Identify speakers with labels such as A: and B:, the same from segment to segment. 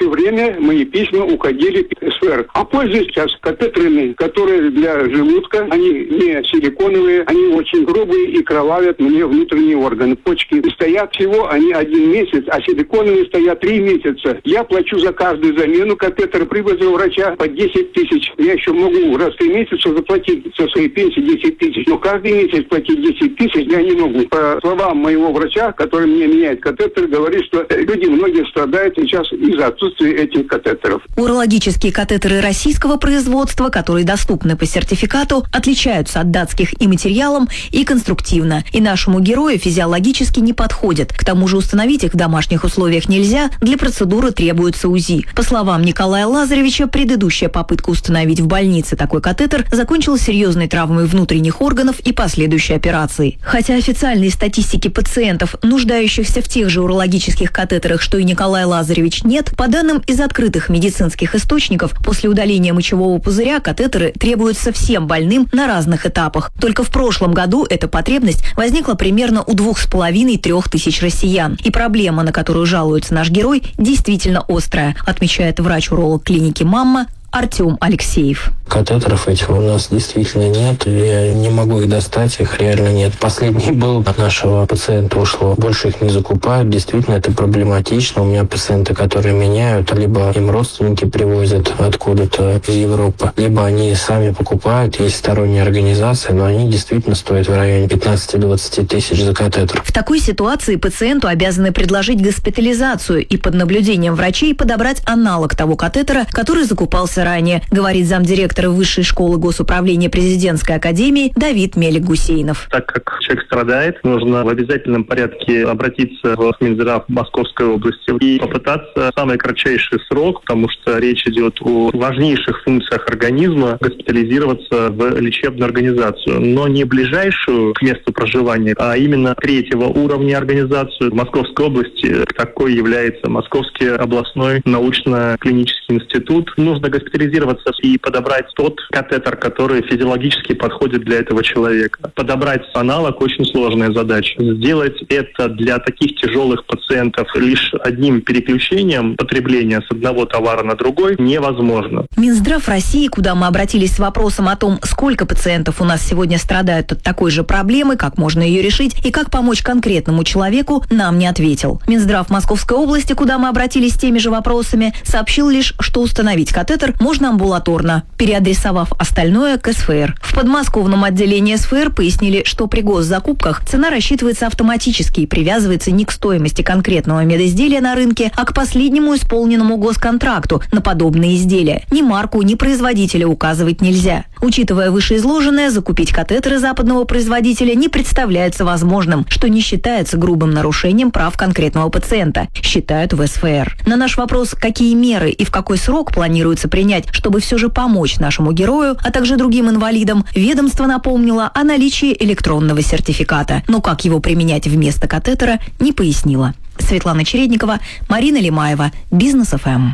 A: все время мои письма уходили в СФР. А пользуюсь сейчас катетерами, которые для желудка, они не силиконовые, они очень грубые и кровавят мне внутренние органы, почки. Стоят всего они 1 месяц, а силиконовые стоят 3 месяца. Я плачу за каждую замену катетера при вызове врача по 10 тысяч. Я еще могу раз в 3 месяца заплатить со своей пенсии 10 тысяч. Но каждый месяц платить 10 тысяч я не могу. По словам моего врача, который мне меняет катетер, говорит, что люди многие страдают сейчас из-за отсутствия этих катетеров.
B: Урологические катетеры российского производства, которые доступны по сертификату, отличаются от датских и материалом, и конструктивно. И нашему герою физиологически не подходят. К тому же установить их в домашних условиях нельзя, для процедуры требуется УЗИ. По словам Николая Лазаревича, предыдущая попытка установить в больнице такой катетер закончилась серьезной травмой внутренних органов и последующей операцией. Хотя официальной статистики пациентов, нуждающихся в тех же урологических катетерах, что и Николай Лазаревич, нет, по данным из открытых медицинских источников, после удаления мочевого пузыря катетеры требуются всем больным на разных этапах. Только в прошлом году эта потребность возникла примерно у 2,5–3 тысяч россиян. И проблема, на которую жалуется наш герой, действительно острая, отмечает врач-уролог клиники «Мамма» Артем Алексеев.
C: Катетеров этих у нас действительно нет. Я не могу их достать, их реально нет. Последний был, от нашего пациента ушло. Больше их не закупают. Действительно, это проблематично. У меня пациенты, которые меняют, либо им родственники привозят откуда-то из Европы, либо они сами покупают. Есть сторонние организации, но они действительно стоят в районе 15–20 тысяч за катетер.
B: В такой ситуации пациенту обязаны предложить госпитализацию и под наблюдением врачей подобрать аналог того катетера, который закупался ранее, говорит замдиректора Высшей школы госуправления Президентской академии Давид Мелик-Гусейнов.
D: Так как человек страдает, нужно в обязательном порядке обратиться в Минздрав Московской области и попытаться в самый кратчайший срок, потому что речь идет о важнейших функциях организма, госпитализироваться в лечебную организацию. Но не ближайшую к месту проживания, а именно 3-го уровня организацию. В Московской области такой является Московский областной научно-клинический институт. Нужно госпитализироваться и подобрать тот катетер, который физиологически подходит для этого человека. Подобрать аналог — очень сложная задача. Сделать это для таких тяжелых пациентов лишь одним переключением потребления с одного товара на другой невозможно.
B: Минздрав России, куда мы обратились с вопросом о том, сколько пациентов у нас сегодня страдают от такой же проблемы, как можно ее решить и как помочь конкретному человеку, нам не ответил. Минздрав Московской области, куда мы обратились с теми же вопросами, сообщил лишь, что установить катетер можно амбулаторно, переадресовав остальное к СФР. В подмосковном отделении СФР пояснили, что при госзакупках цена рассчитывается автоматически и привязывается не к стоимости конкретного медизделия на рынке, а к последнему исполненному госконтракту на подобные изделия. Ни марку, ни производителя указывать нельзя. Учитывая вышеизложенное, закупить катетеры западного производителя не представляется возможным, что не считается грубым нарушением прав конкретного пациента, считают в СФР. На наш вопрос, какие меры и в какой срок планируется принять, чтобы все же помочь нашему герою, а также другим инвалидам, ведомство напомнило о наличии электронного сертификата. Но как его применять вместо катетера, не пояснило. Светлана Чередникова, Марина Лимаева, Бизнес ФМ.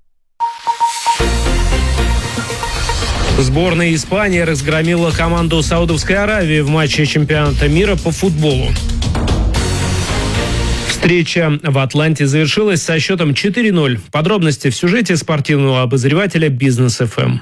E: Сборная Испании разгромила команду Саудовской Аравии в матче чемпионата мира по футболу. Встреча в Атланте завершилась со счетом 4-0. Подробности в сюжете спортивного обозревателя Бизнес ФМ.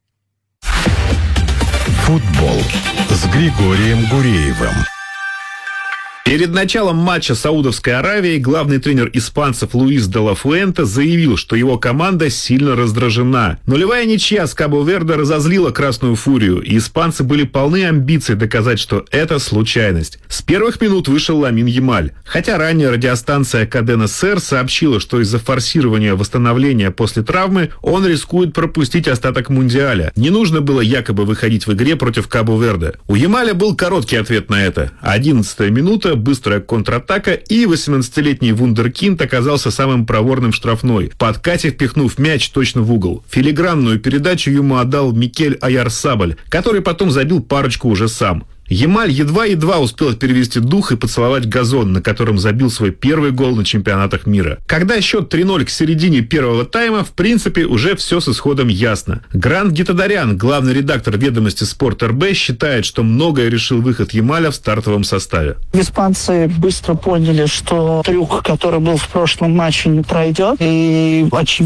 F: Футбол с Григорием Гуреевым. Перед началом матча Саудовской Аравии главный тренер испанцев Луис де ла Фуэнте заявил, что его команда сильно раздражена. Нулевая ничья с Кабо-Верде разозлила Красную Фурию, и испанцы были полны амбиций доказать, что это случайность. С первых минут вышел Ламин Ямаль. Хотя ранее радиостанция Кадена Сер сообщила, что из-за форсирования восстановления после травмы он рискует пропустить остаток Мундиаля. Не нужно было якобы выходить в игре против Кабо-Верде. У Ямаля был короткий ответ на это. 11-я минута, быстрая контратака, и 18-летний вундеркинд оказался самым проворным в штрафной, в подкате впихнув мяч точно в угол. Филигранную передачу ему отдал Микель Ояр-Сабаль, который потом забил парочку уже сам. Ямаль едва-едва успел перевести дух и поцеловать газон, на котором забил свой первый гол на чемпионатах мира. Когда счет 3-0 к середине первого тайма, в принципе, уже все с исходом ясно. Грант Гитадарян, главный редактор «Ведомости Спорт РБ», считает, что многое решил выход Ямаля в стартовом составе.
G: Испанцы быстро поняли, что трюк, который был в прошлом матче, не пройдет. И очевидно,